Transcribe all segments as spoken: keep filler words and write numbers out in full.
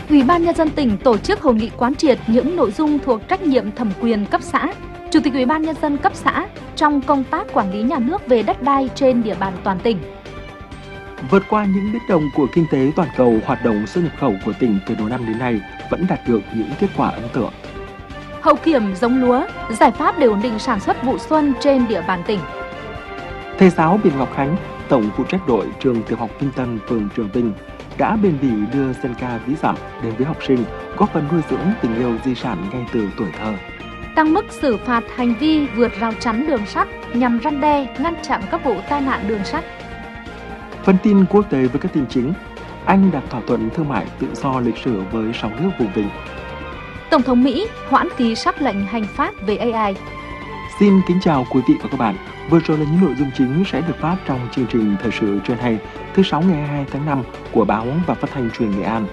Ủy ban Nhân dân tỉnh tổ chức hội nghị quán triệt những nội dung thuộc trách nhiệm thẩm quyền cấp xã, Chủ tịch Ủy ban Nhân dân cấp xã trong công tác quản lý nhà nước về đất đai trên địa bàn toàn tỉnh. Vượt qua những biến động của kinh tế toàn cầu, hoạt động xuất nhập khẩu của tỉnh từ đầu năm đến nay vẫn đạt được những kết quả ấn tượng. Hậu kiểm giống lúa, giải pháp để ổn định sản xuất vụ xuân trên địa bàn tỉnh. Thầy giáo Biện Ngọc Khánh, tổng phụ trách đội trường tiểu học Vinh Tân, phường Trường Vinh, đã bền bỉ đưa dân ca ví dặm đến với học sinh, góp phần nuôi dưỡng tình yêu di sản ngay từ tuổi thơ. Tăng mức xử phạt hành vi vượt rào chắn đường sắt nhằm răn đe, ngăn chặn các vụ tai nạn đường sắt. Phần tin quốc tế với các tin chính. Anh đặt thỏa thuận thương mại tự do lịch sử với sáu nước vùng vịnh. Tổng thống Mỹ hoãn ký sắc lệnh hành pháp về a i. Xin kính chào quý vị và các bạn. Vừa rồi là những nội dung chính sẽ được phát trong chương trình Thời sự Trưa Hay thứ sáu ngày hai mươi hai tháng năm của Báo và Phát thanh Truyền Nghệ An.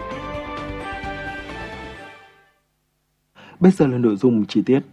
Bây giờ là nội dung chi tiết.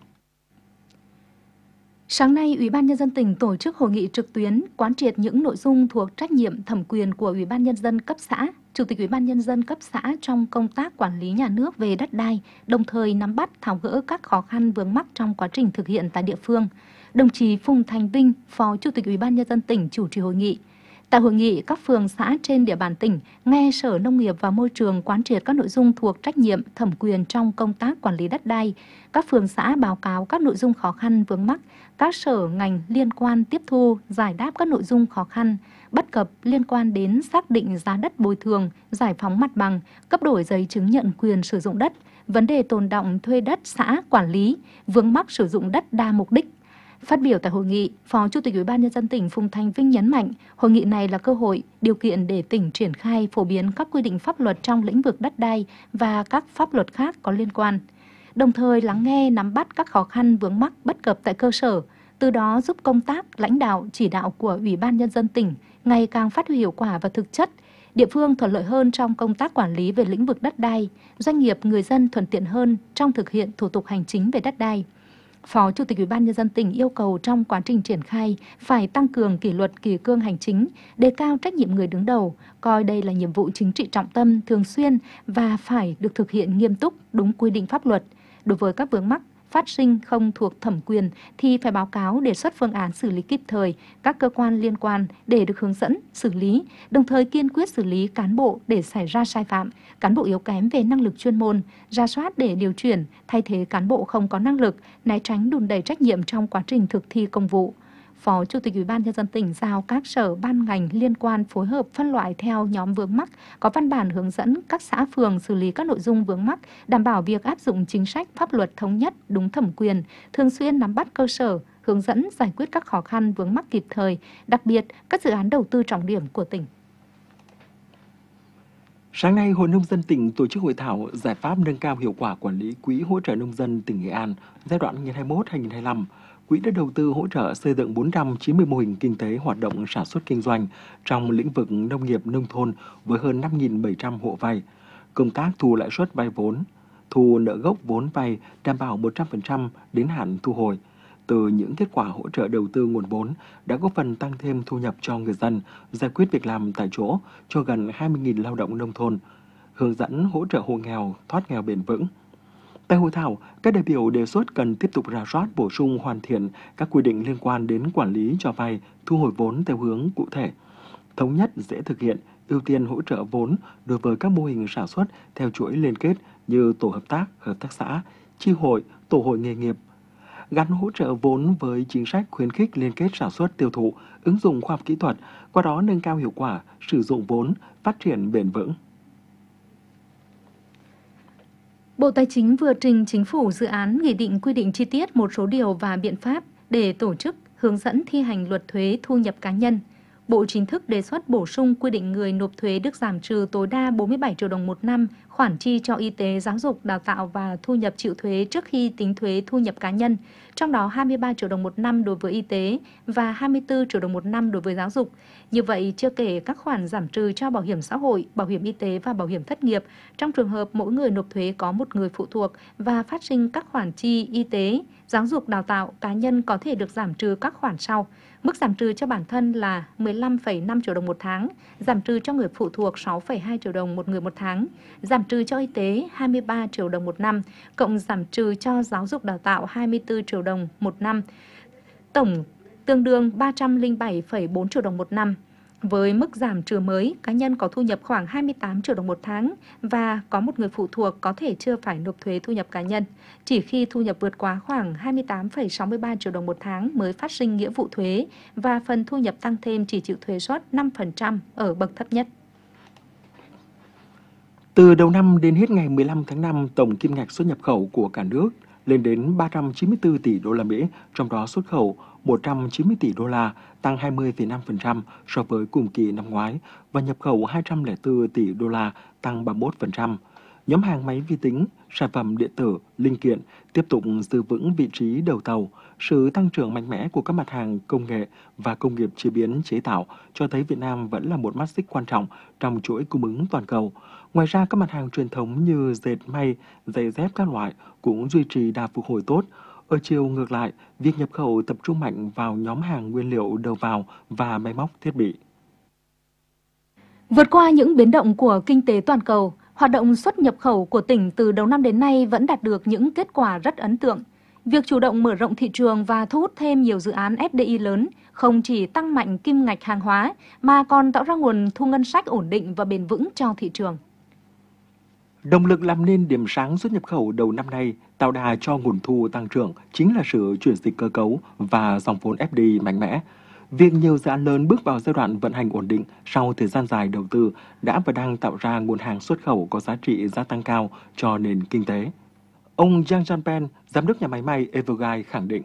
Sáng nay, Ủy ban Nhân dân tỉnh tổ chức hội nghị trực tuyến quán triệt những nội dung thuộc trách nhiệm thẩm quyền của Ủy ban Nhân dân cấp xã, Chủ tịch Ủy ban Nhân dân cấp xã trong công tác quản lý nhà nước về đất đai, đồng thời nắm bắt tháo gỡ các khó khăn vướng mắc trong quá trình thực hiện tại địa phương. Đồng chí Phùng Thành Vinh, Phó Chủ tịch Ủy ban Nhân dân tỉnh chủ trì hội nghị. Tại hội nghị, các phường xã trên địa bàn tỉnh nghe Sở Nông nghiệp và Môi trường quán triệt các nội dung thuộc trách nhiệm thẩm quyền trong công tác quản lý đất đai. Các phường xã báo cáo các nội dung khó khăn vướng mắc, các sở ngành liên quan tiếp thu, giải đáp các nội dung khó khăn, bất cập liên quan đến xác định giá đất bồi thường, giải phóng mặt bằng, cấp đổi giấy chứng nhận quyền sử dụng đất, vấn đề tồn đọng thuê đất xã quản lý, vướng mắc sử dụng đất đa mục đích. Phát biểu tại hội nghị, Phó Chủ tịch Ủy ban Nhân dân tỉnh Phùng Thành Vinh nhấn mạnh, hội nghị này là cơ hội, điều kiện để tỉnh triển khai phổ biến các quy định pháp luật trong lĩnh vực đất đai và các pháp luật khác có liên quan. Đồng thời lắng nghe, nắm bắt các khó khăn vướng mắc bất cập tại cơ sở, từ đó giúp công tác lãnh đạo chỉ đạo của Ủy ban Nhân dân tỉnh ngày càng phát huy hiệu quả và thực chất, địa phương thuận lợi hơn trong công tác quản lý về lĩnh vực đất đai, doanh nghiệp, người dân thuận tiện hơn trong thực hiện thủ tục hành chính về đất đai. Phó Chủ tịch Ủy ban Nhân dân tỉnh yêu cầu trong quá trình triển khai phải tăng cường kỷ luật kỷ cương hành chính, đề cao trách nhiệm người đứng đầu, coi đây là nhiệm vụ chính trị trọng tâm, thường xuyên và phải được thực hiện nghiêm túc, đúng quy định pháp luật. Đối với các vướng mắc phát sinh không thuộc thẩm quyền thì phải báo cáo đề xuất phương án xử lý kịp thời các cơ quan liên quan để được hướng dẫn, xử lý, đồng thời kiên quyết xử lý cán bộ để xảy ra sai phạm, cán bộ yếu kém về năng lực chuyên môn, rà soát để điều chuyển, thay thế cán bộ không có năng lực, né tránh đùn đẩy trách nhiệm trong quá trình thực thi công vụ. Phó Chủ tịch Ủy ban Nhân dân tỉnh giao các sở ban ngành liên quan phối hợp phân loại theo nhóm vướng mắc, có văn bản hướng dẫn các xã phường xử lý các nội dung vướng mắc, đảm bảo việc áp dụng chính sách pháp luật thống nhất, đúng thẩm quyền, thường xuyên nắm bắt cơ sở, hướng dẫn giải quyết các khó khăn vướng mắc kịp thời, đặc biệt các dự án đầu tư trọng điểm của tỉnh. Sáng nay, Hội Nông dân tỉnh tổ chức hội thảo giải pháp nâng cao hiệu quả quản lý quỹ hỗ trợ nông dân tỉnh Nghệ An giai đoạn hai nghìn không trăm hai mươi mốt đến hai nghìn không trăm hai mươi lăm. Quỹ đã đầu tư hỗ trợ xây dựng bốn trăm chín mươi mô hình kinh tế hoạt động sản xuất kinh doanh trong lĩnh vực nông nghiệp nông thôn với hơn năm nghìn bảy trăm hộ vay. Công tác thu lãi suất vay vốn, thu nợ gốc vốn vay đảm bảo một trăm phần trăm đến hạn thu hồi. Từ những kết quả hỗ trợ đầu tư nguồn vốn đã góp phần tăng thêm thu nhập cho người dân, giải quyết việc làm tại chỗ cho gần hai mươi nghìn lao động nông thôn, hướng dẫn hỗ trợ hộ nghèo thoát nghèo bền vững. Tại hội thảo, các đại biểu đề xuất cần tiếp tục rà soát bổ sung hoàn thiện các quy định liên quan đến quản lý cho vay, thu hồi vốn theo hướng cụ thể, thống nhất dễ thực hiện, ưu tiên hỗ trợ vốn đối với các mô hình sản xuất theo chuỗi liên kết như tổ hợp tác, hợp tác xã, chi hội, tổ hội nghề nghiệp, gắn hỗ trợ vốn với chính sách khuyến khích liên kết sản xuất tiêu thụ, ứng dụng khoa học kỹ thuật, qua đó nâng cao hiệu quả sử dụng vốn, phát triển bền vững. Bộ Tài chính vừa trình Chính phủ dự án nghị định quy định chi tiết một số điều và biện pháp để tổ chức, hướng dẫn thi hành luật thuế thu nhập cá nhân. Bộ chính thức đề xuất bổ sung quy định người nộp thuế được giảm trừ tối đa bốn mươi bảy triệu đồng một năm khoản chi cho y tế, giáo dục, đào tạo và thu nhập chịu thuế trước khi tính thuế thu nhập cá nhân, trong đó hai mươi ba triệu đồng một năm đối với y tế và hai mươi tư triệu đồng một năm đối với giáo dục. Như vậy, chưa kể các khoản giảm trừ cho bảo hiểm xã hội, bảo hiểm y tế và bảo hiểm thất nghiệp, trong trường hợp mỗi người nộp thuế có một người phụ thuộc và phát sinh các khoản chi y tế, giáo dục, đào tạo, cá nhân có thể được giảm trừ các khoản sau. Mức giảm trừ cho bản thân là mười lăm phẩy năm triệu đồng một tháng, giảm trừ cho người phụ thuộc sáu phẩy hai triệu đồng một người một tháng, giảm trừ trừ cho y tế hai mươi ba triệu đồng một năm, cộng giảm trừ cho giáo dục đào tạo hai mươi tư triệu đồng một năm, tổng tương đương ba trăm lẻ bảy phẩy bốn triệu đồng một năm. Với mức giảm trừ mới, cá nhân có thu nhập khoảng hai mươi tám triệu đồng một tháng và có một người phụ thuộc có thể chưa phải nộp thuế thu nhập cá nhân. Chỉ khi thu nhập vượt quá khoảng hai mươi tám phẩy sáu mươi ba triệu đồng một tháng mới phát sinh nghĩa vụ thuế và phần thu nhập tăng thêm chỉ chịu thuế suất năm phần trăm ở bậc thấp nhất. Từ đầu năm đến hết ngày mười lăm tháng năm, tổng kim ngạch xuất nhập khẩu của cả nước lên đến ba trăm chín mươi tư tỷ đô la Mỹ, trong đó xuất khẩu một trăm chín mươi tỷ đô la, tăng hai mươi phẩy năm phần trăm so với cùng kỳ năm ngoái, và nhập khẩu hai trăm lẻ bốn tỷ đô la, tăng ba mươi mốt phần trăm. Nhóm hàng máy vi tính, sản phẩm điện tử, linh kiện tiếp tục giữ vững vị trí đầu tàu. Sự tăng trưởng mạnh mẽ của các mặt hàng công nghệ và công nghiệp chế biến chế tạo cho thấy Việt Nam vẫn là một mắt xích quan trọng trong chuỗi cung ứng toàn cầu. Ngoài ra, các mặt hàng truyền thống như dệt may, giày dép các loại cũng duy trì đà phục hồi tốt. Ở chiều ngược lại, việc nhập khẩu tập trung mạnh vào nhóm hàng nguyên liệu đầu vào và máy móc thiết bị. Vượt qua những biến động của kinh tế toàn cầu, hoạt động xuất nhập khẩu của tỉnh từ đầu năm đến nay vẫn đạt được những kết quả rất ấn tượng. Việc chủ động mở rộng thị trường và thu hút thêm nhiều dự án ép đê i lớn không chỉ tăng mạnh kim ngạch hàng hóa mà còn tạo ra nguồn thu ngân sách ổn định và bền vững cho thị trường. Động lực làm nên điểm sáng xuất nhập khẩu đầu năm nay, tạo đà cho nguồn thu tăng trưởng chính là sự chuyển dịch cơ cấu và dòng vốn ép đê i mạnh mẽ. Việc nhiều dự án lớn bước vào giai đoạn vận hành ổn định sau thời gian dài đầu tư đã và đang tạo ra nguồn hàng xuất khẩu có giá trị gia tăng cao cho nền kinh tế. Ông Yang Jianpen, giám đốc nhà máy may Everguide khẳng định.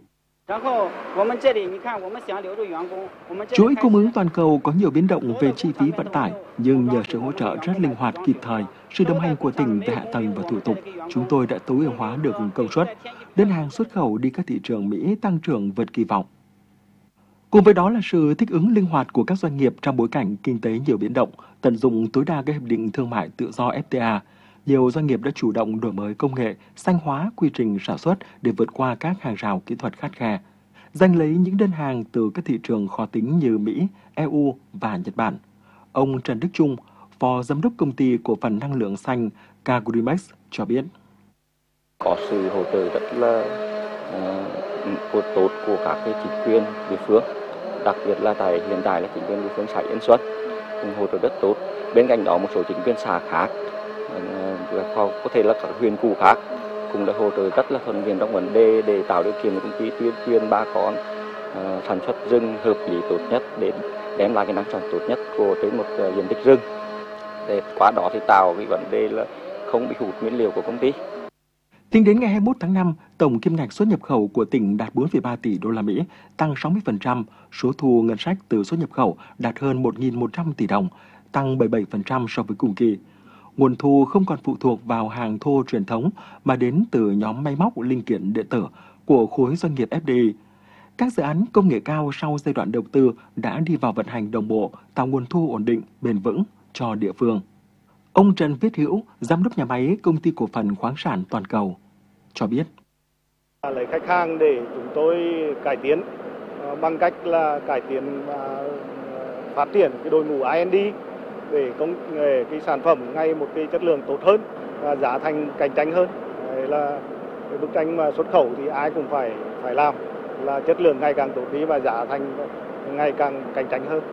Chuỗi cung ứng toàn cầu có nhiều biến động về chi phí vận tải, nhưng nhờ sự hỗ trợ rất linh hoạt kịp thời, sự đồng hành của tỉnh về hạ tầng và thủ tục, chúng tôi đã tối ưu hóa được công suất. Đơn hàng xuất khẩu đi các thị trường Mỹ tăng trưởng vượt kỳ vọng. Cùng với đó là sự thích ứng linh hoạt của các doanh nghiệp trong bối cảnh kinh tế nhiều biến động, tận dụng tối đa các hiệp định thương mại tự do ép tê a. Nhiều doanh nghiệp đã chủ động đổi mới công nghệ, xanh hóa quy trình sản xuất để vượt qua các hàng rào kỹ thuật khắt khe, giành lấy những đơn hàng từ các thị trường khó tính như Mỹ, e u và Nhật Bản. Ông Trần Đức Trung, Phó Giám đốc Công ty Cổ phần Năng lượng Xanh Cagrimex cho biết. Có sự hỗ trợ rất là uh, tốt của các cái chính quyền địa phương, đặc biệt là tại hiện tại là chính quyền địa phương xã Yên Xuân cũng hỗ trợ rất tốt. Bên cạnh đó một số chính quyền xã khác, uh, có thể là các huyện cụ khác cũng đã hỗ trợ rất là thuận tiện trong vấn đề để tạo điều kiện cho công ty tuyên truyền bà con uh, sản xuất rừng hợp lý tốt nhất để đem lại cái năng suất tốt nhất của trên một uh, diện tích rừng. Để qua đó thì tạo cái vấn đề là không bị hụt nguyên liệu của công ty. Tính đến ngày hai mươi mốt tháng năm, tổng kim ngạch xuất nhập khẩu của tỉnh đạt bốn phẩy ba tỷ đô la Mỹ, tăng sáu mươi phần trăm. Số thu ngân sách từ xuất nhập khẩu đạt hơn một nghìn một trăm tỷ đồng, tăng bảy mươi bảy phần trăm so với cùng kỳ. Nguồn thu không còn phụ thuộc vào hàng thô truyền thống mà đến từ nhóm máy móc linh kiện điện tử của khối doanh nghiệp ép đê i. Các dự án công nghệ cao sau giai đoạn đầu tư đã đi vào vận hành đồng bộ, tạo nguồn thu ổn định, bền vững cho địa phương. Ông Trần Viết Hữu, giám đốc nhà máy Công ty Cổ phần Khoáng sản Toàn cầu, cho biết. Lấy khách hàng để chúng tôi cải tiến bằng cách là cải tiến và phát triển cái đội ngũ R and D để công nghệ cái sản phẩm ngay một cái chất lượng tốt hơn và giá thành cạnh tranh hơn. Đấy là cái bức tranh mà xuất khẩu thì ai cũng phải phải làm, là chất lượng ngày càng tốt đi và giá thành ngày càng cạnh tranh hơn.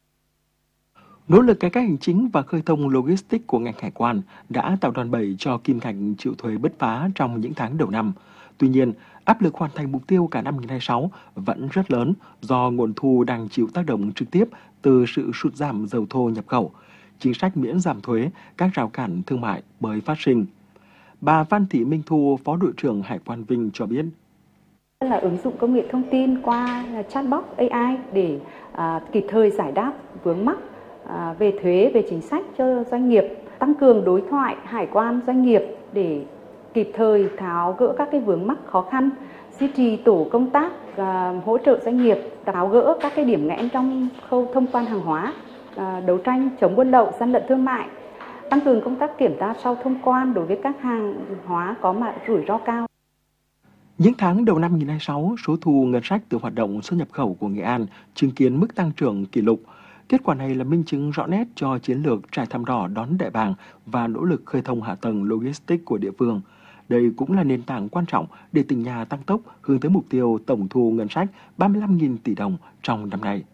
Nỗ lực cải cách hành chính và khơi thông logistics của ngành hải quan đã tạo đòn bẩy cho kim ngạch chịu thuế bứt phá trong những tháng đầu năm. Tuy nhiên, áp lực hoàn thành mục tiêu cả năm hai nghìn không trăm hai mươi sáu vẫn rất lớn do nguồn thu đang chịu tác động trực tiếp từ sự sụt giảm dầu thô nhập khẩu, chính sách miễn giảm thuế, các rào cản thương mại mới phát sinh. Bà Phan Thị Minh Thu, Phó đội trưởng Hải quan Vinh cho biết. Là ứng dụng công nghệ thông tin qua chatbot A I để à, kịp thời giải đáp vướng mắc à, về thuế, về chính sách cho doanh nghiệp, tăng cường đối thoại hải quan doanh nghiệp để kịp thời tháo gỡ các cái vướng mắc khó khăn, duy trì tổ công tác và hỗ trợ doanh nghiệp tháo gỡ các cái điểm nghẽn trong khâu thông quan hàng hóa, à, đấu tranh chống buôn lậu, gian lận thương mại, tăng cường công tác kiểm tra sau thông quan đối với các hàng hóa có mặt rủi ro cao. Những tháng đầu năm hai nghìn không trăm hai mươi sáu, số thu ngân sách từ hoạt động xuất nhập khẩu của Nghệ An chứng kiến mức tăng trưởng kỷ lục. Kết quả này là minh chứng rõ nét cho chiến lược trải thảm đỏ đón đại bàng và nỗ lực khơi thông hạ tầng logistics của địa phương. Đây cũng là nền tảng quan trọng để tỉnh nhà tăng tốc hướng tới mục tiêu tổng thu ngân sách ba mươi lăm nghìn tỷ đồng trong năm nay.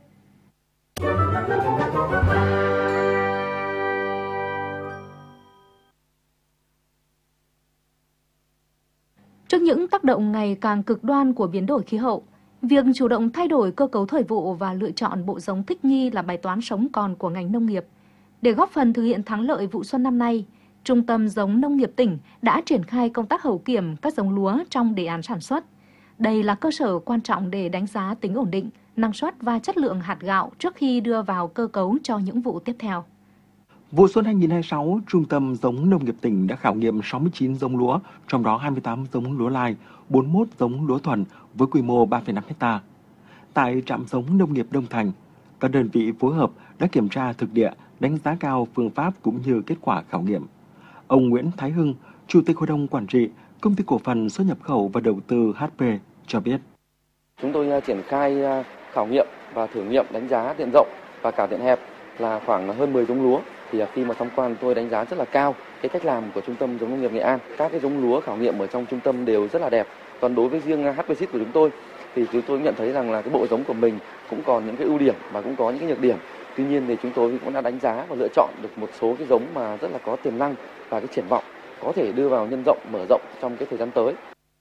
Trước những tác động ngày càng cực đoan của biến đổi khí hậu, việc chủ động thay đổi cơ cấu thời vụ và lựa chọn bộ giống thích nghi là bài toán sống còn của ngành nông nghiệp. Để góp phần thực hiện thắng lợi vụ xuân năm nay, Trung tâm Giống Nông nghiệp tỉnh đã triển khai công tác hậu kiểm các giống lúa trong đề án sản xuất. Đây là cơ sở quan trọng để đánh giá tính ổn định, năng suất và chất lượng hạt gạo trước khi đưa vào cơ cấu cho những vụ tiếp theo. Vụ xuân hai nghìn không trăm hai mươi sáu, Trung tâm Giống Nông nghiệp tỉnh đã khảo nghiệm sáu mươi chín giống lúa, trong đó hai mươi tám giống lúa lai, bốn mươi mốt giống lúa thuần với quy mô ba phẩy năm héc ta. Tại trạm giống nông nghiệp Đông Thành, các đơn vị phối hợp đã kiểm tra thực địa, đánh giá cao phương pháp cũng như kết quả khảo nghiệm. Ông Nguyễn Thái Hưng, Chủ tịch Hội đồng Quản trị, Công ty Cổ phần Xuất nhập khẩu và Đầu tư hát pê cho biết. Chúng tôi triển khai khảo nghiệm và thử nghiệm đánh giá diện rộng và cả diện hẹp là khoảng hơn mười giống lúa. Thì khi mà tham quan tôi đánh giá rất là cao cái cách làm của Trung tâm Giống Nông nghiệp Nghệ An. Các cái giống lúa khảo nghiệm ở trong trung tâm đều rất là đẹp. Còn đối với riêng hát pê xê i tê của chúng tôi thì chúng tôi nhận thấy rằng là cái bộ giống của mình cũng còn những cái ưu điểm và cũng có những cái nhược điểm. Tuy nhiên thì chúng tôi cũng đã đánh giá và lựa chọn được một số cái giống mà rất là có tiềm năng và cái triển vọng có thể đưa vào nhân rộng, mở rộng trong cái thời gian tới.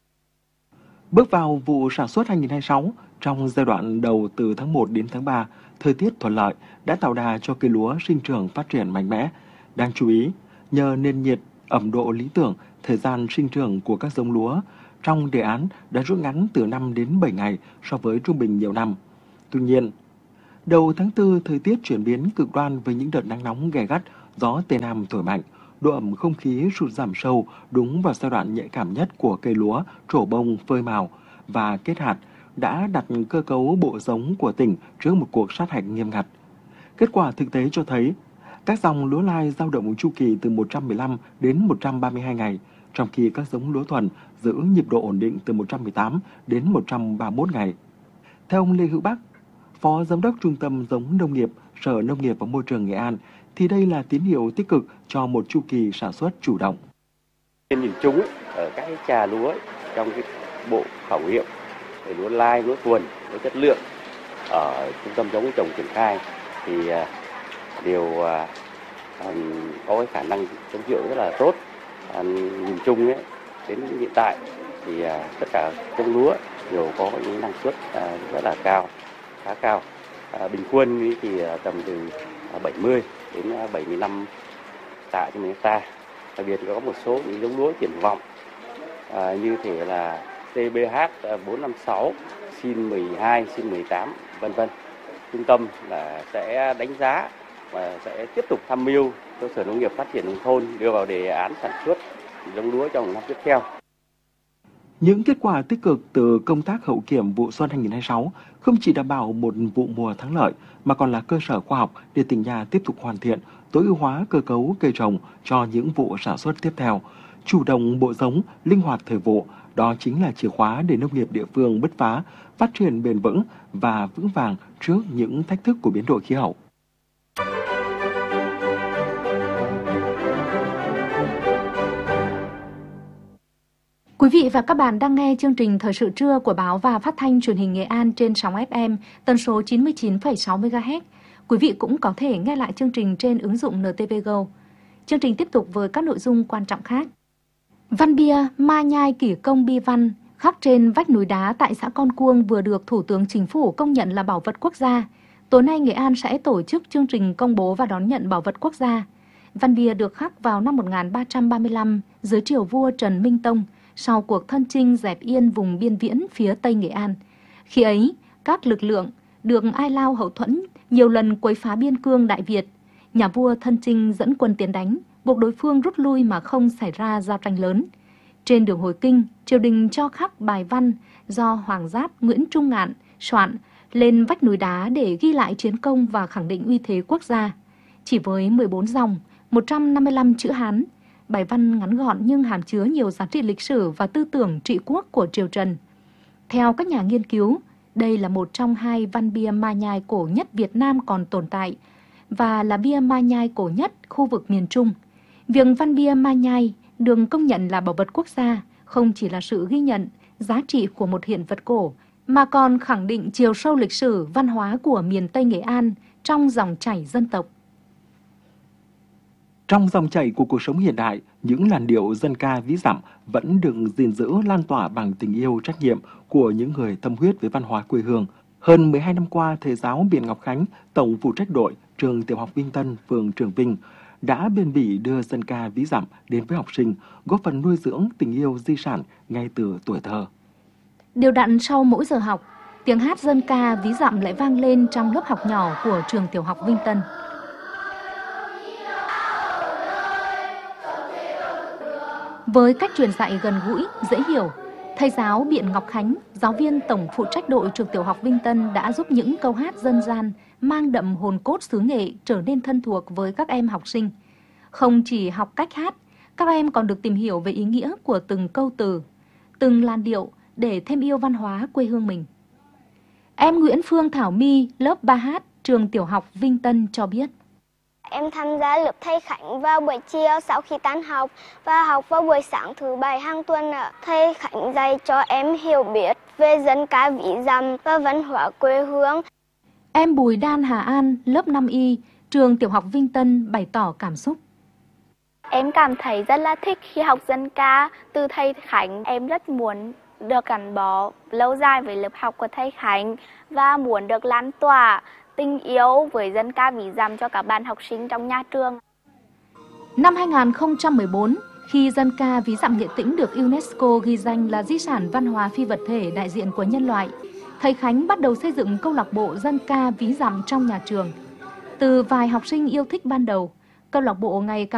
Bước vào vụ sản xuất hai nghìn không trăm hai mươi sáu, trong giai đoạn đầu từ tháng một đến tháng ba, thời tiết thuận lợi đã tạo đà cho cây lúa sinh trưởng phát triển mạnh mẽ. Đáng chú ý, nhờ nền nhiệt, ẩm độ lý tưởng, thời gian sinh trưởng của các giống lúa trong đề án đã rút ngắn từ năm đến bảy ngày so với trung bình nhiều năm. Tuy nhiên, đầu tháng tư thời tiết chuyển biến cực đoan với những đợt nắng nóng gay gắt, gió Tây Nam thổi mạnh, độ ẩm không khí sụt giảm sâu đúng vào giai đoạn nhạy cảm nhất của cây lúa trổ bông phơi màu và kết hạt, đã đặt cơ cấu bộ giống của tỉnh trước một cuộc sát hạch nghiêm ngặt. Kết quả thực tế cho thấy, các dòng lúa lai dao động chu kỳ từ một trăm mười lăm đến một trăm ba mươi hai ngày, trong khi các giống lúa thuần giữ nhịp độ ổn định từ một trăm mười tám đến một trăm ba mươi mốt ngày. Theo ông Lê Hữu Bắc, Phó Giám đốc Trung tâm Giống Nông nghiệp, Sở Nông nghiệp và Môi trường Nghệ An, thì đây là tín hiệu tích cực cho một chu kỳ sản xuất chủ động. Nhìn chung ở các cái trà lúa trong cái bộ khảo nghiệm về lúa lai, lúa thuần với chất lượng ở Trung tâm Giống trồng triển khai thì đều có cái khả năng chống chịu rất là tốt. Nhìn chung ấy, đến hiện tại thì tất cả giống lúa đều có những năng suất rất là cao, khá cao. Bình quân thì tầm từ bảy mươi đến bảy mươi lăm tạ trên một hecta. Đặc biệt có một số những giống lúa triển vọng à, như thể là tê bê hát bốn năm sáu, xin mười hai, xin mười tám, vân vân. Trung tâm là sẽ đánh giá và sẽ tiếp tục tham mưu cho Sở Nông nghiệp Phát triển Nông thôn đưa vào đề án sản xuất giống lúa trong năm tiếp theo. Những kết quả tích cực từ công tác hậu kiểm vụ xuân hai nghìn không trăm hai mươi sáu không chỉ đảm bảo một vụ mùa thắng lợi mà còn là cơ sở khoa học để tỉnh nhà tiếp tục hoàn thiện, tối ưu hóa cơ cấu cây trồng cho những vụ sản xuất tiếp theo. Chủ động bộ giống, linh hoạt thời vụ, đó chính là chìa khóa để nông nghiệp địa phương bứt phá, phát triển bền vững và vững vàng trước những thách thức của biến đổi khí hậu. Quý vị và các bạn đang nghe chương trình Thời sự trưa của Báo và Phát thanh Truyền hình Nghệ An trên sóng ép em tần số chín mươi chín phẩy sáu mê ga héc. Quý vị cũng có thể nghe lại chương trình trên ứng dụng en tê vê Go. Chương trình tiếp tục với các nội dung quan trọng khác. Văn bia Ma Nhai Kỷ Công Bi Văn khắc trên vách núi đá tại xã Con Cuông vừa được Thủ tướng Chính phủ công nhận là bảo vật quốc gia. Tối nay Nghệ An sẽ tổ chức chương trình công bố và đón nhận bảo vật quốc gia. Văn bia được khắc vào năm một nghìn ba trăm ba mươi lăm dưới triều vua Trần Minh Tông, sau cuộc thân chinh dẹp yên vùng biên viễn phía Tây Nghệ An. Khi ấy, các lực lượng được Ai Lao hậu thuẫn nhiều lần quấy phá biên cương Đại Việt. Nhà vua thân chinh dẫn quân tiến đánh, buộc đối phương rút lui mà không xảy ra giao tranh lớn. Trên đường hồi kinh, triều đình cho khắc bài văn do Hoàng Giáp Nguyễn Trung Ngạn soạn lên vách núi đá để ghi lại chiến công và khẳng định uy thế quốc gia. Chỉ với mười bốn dòng, một trăm năm mươi lăm chữ Hán, bài văn ngắn gọn nhưng hàm chứa nhiều giá trị lịch sử và tư tưởng trị quốc của triều Trần. Theo các nhà nghiên cứu, Đây là một trong hai văn bia ma nhai cổ nhất Việt Nam còn tồn tại và là bia ma nhai cổ nhất khu vực miền Trung. Việc văn bia ma nhai được công nhận là bảo vật quốc gia không chỉ là sự ghi nhận giá trị của một hiện vật cổ, mà còn khẳng định chiều sâu lịch sử văn hóa của miền Tây Nghệ An trong dòng chảy dân tộc. Trong dòng chảy của cuộc sống hiện đại, những làn điệu dân ca ví dặm vẫn được gìn giữ lan tỏa bằng tình yêu trách nhiệm của những người tâm huyết với văn hóa quê hương. Hơn mười hai năm qua, thầy giáo Biện Ngọc Khánh, tổng phụ trách đội trường tiểu học Vinh Tân, phường Trường Vinh, đã bền bỉ đưa dân ca ví dặm đến với học sinh, góp phần nuôi dưỡng tình yêu di sản ngay từ tuổi thơ. Đều đặn sau mỗi giờ học, tiếng hát dân ca ví dặm lại vang lên trong lớp học nhỏ của trường tiểu học Vinh Tân. Với cách truyền dạy gần gũi, dễ hiểu, thầy giáo Biện Ngọc Khánh, giáo viên tổng phụ trách đội trường tiểu học Vinh Tân đã giúp những câu hát dân gian mang đậm hồn cốt xứ Nghệ trở nên thân thuộc với các em học sinh. Không chỉ học cách hát, các em còn được tìm hiểu về ý nghĩa của từng câu từ, từng làn điệu để thêm yêu văn hóa quê hương mình. Em Nguyễn Phương Thảo My, lớp ba H, trường tiểu học Vinh Tân cho biết. Em tham gia lớp thầy Khánh vào buổi chiều sau khi tan học và học vào buổi sáng thứ bảy hàng tuần. Thầy Khánh dạy cho em hiểu biết về dân ca ví dặm và văn hóa quê hương. Em Bùi Đan Hà An, lớp năm Y, trường tiểu học Vinh Tân bày tỏ cảm xúc. Em cảm thấy rất là thích khi học dân ca từ thầy Khánh. Em rất muốn được gắn bó lâu dài với lớp học của thầy Khánh và muốn được lan tỏa tình yêu với dân ca ví dặm cho các bạn học sinh trong nhà trường. Năm hai nghìn không trăm mười bốn, khi dân ca ví dặm Nghệ Tĩnh được UNESCO ghi danh là di sản văn hóa phi vật thể đại diện của nhân loại, thầy Khánh bắt đầu xây dựng câu lạc bộ dân ca ví dặm trong nhà trường. Từ vài học sinh yêu thích ban đầu, câu lạc bộ ngày càng